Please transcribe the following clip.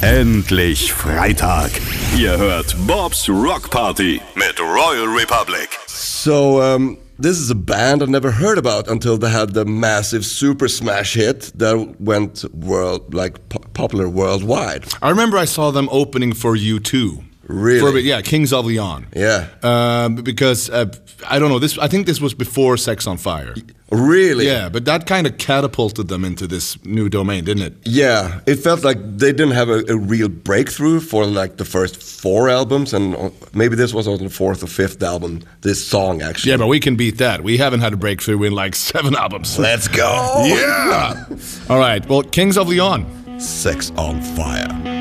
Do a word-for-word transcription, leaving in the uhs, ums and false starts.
Endlich Freitag. Ihr hört Bob's Rock Party mit Royal Republic. So, um, this is a band I never heard about until they had the massive Super Smash hit that went world like po- popular worldwide. I remember I saw them opening for U two. Really? For, yeah, Kings of Leon. Yeah. Um, because uh, I don't know. This I think this was before Sex on Fire. Really? Yeah, but that kind of catapulted them into this new domain, didn't it? Yeah, it felt like they didn't have a, a real breakthrough for like the first four albums, and maybe this was on the fourth or fifth album. This song actually. Yeah, but we can beat that. We haven't had a breakthrough in like seven albums. Let's go. Yeah. All right. Well, Kings of Leon. Sex on Fire.